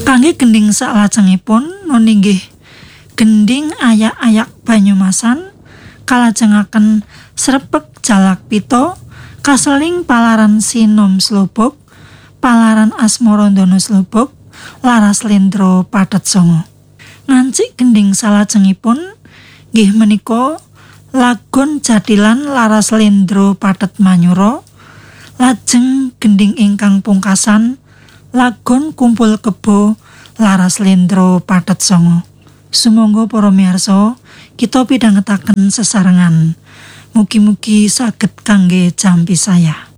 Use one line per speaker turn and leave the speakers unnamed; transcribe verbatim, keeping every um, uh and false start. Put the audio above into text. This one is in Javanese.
Kangge gending salajengipun noni nggih gending ayak-ayak Banyumasan kalajengaken srepeg jalak pito kaseling palaran Sinom Slobok palaran Asmarandana Slobok laras Lendra Pathet Sanga. Ngancik gending salajengipun nggih menika Lagon Jatilan laras Lendra Pathet Manyura lajeng gending ingkang pungkasan Lagon Kumpul Kebo laras Lendra Pathet Sanga. Sumangga para miyarsa kita pidhangetaken sesarengan. Mugi-mugi saged kangge jampi saya.